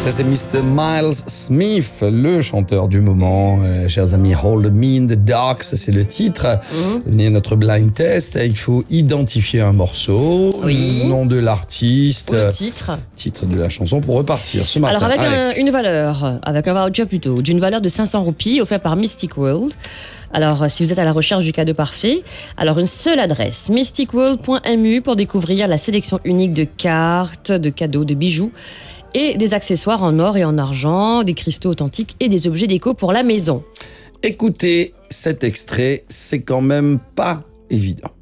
Ça, c'est Mr. Miles Smith, le chanteur du moment. Chers amis, Hold Me in the Dark, ça c'est le titre. Venez à notre blind test. Il faut identifier un morceau, Oui. le nom de l'artiste, Le titre. titre de la chanson pour repartir ce matin. Alors avec un voucher plutôt, d'une valeur de 500 roupies offert par Mystic World. Alors si vous êtes à la recherche du cadeau parfait, alors une seule adresse, mysticworld.mu pour découvrir la sélection unique de cartes, de cadeaux, de bijoux et des accessoires en or et en argent, des cristaux authentiques et des objets déco pour la maison. Écoutez cet extrait, c'est quand même pas évident.